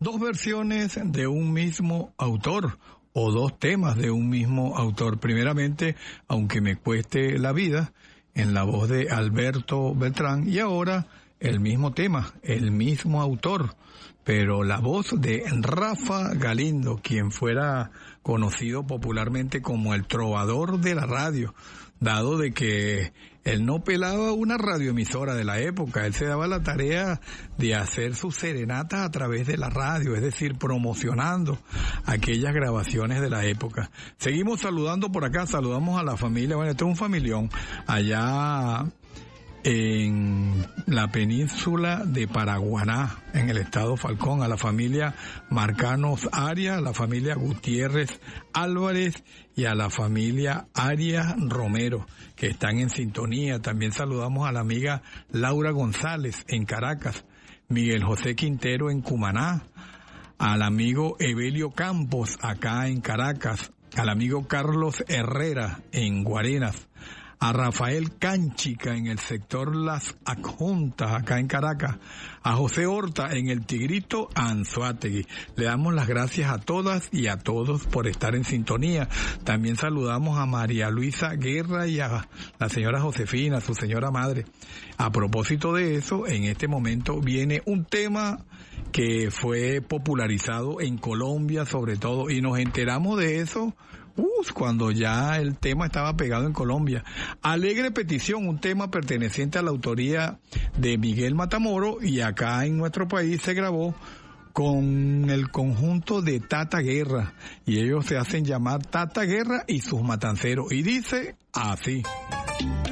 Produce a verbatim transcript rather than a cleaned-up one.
dos versiones de un mismo autor o dos temas de un mismo autor. Primeramente, Aunque me cueste la vida, en la voz de Alberto Beltrán, y ahora el mismo tema, el mismo autor, pero la voz de Rafa Galindo, quien fuera conocido popularmente como el trovador de la radio, dado de que él no pelaba una radioemisora de la época, él se daba la tarea de hacer sus serenatas a través de la radio, es decir, promocionando aquellas grabaciones de la época. Seguimos saludando por acá, saludamos a la familia, bueno, este es un familión, allá en la península de Paraguaná, en el estado Falcón, a la familia Marcanos Arias, a la familia Gutiérrez Álvarez y a la familia Arias Romero, que están en sintonía. También saludamos a la amiga Laura González en Caracas, Miguel José Quintero en Cumaná, al amigo Evelio Campos acá en Caracas, al amigo Carlos Herrera en Guarenas, a Rafael Cánchica en el sector Las Adjuntas, acá en Caracas, a José Horta en el Tigrito Anzoátegui. Le damos las gracias a todas y a todos por estar en sintonía. También saludamos a María Luisa Guerra y a la señora Josefina, su señora madre. A propósito de eso, en este momento viene un tema que fue popularizado en Colombia sobre todo, y nos enteramos de eso Uh, cuando ya el tema estaba pegado en Colombia. Alegre petición, un tema perteneciente a la autoría de Miguel Matamoro, y acá en nuestro país se grabó con el conjunto de Tata Guerra, y ellos se hacen llamar Tata Guerra y sus matanceros, y dice así.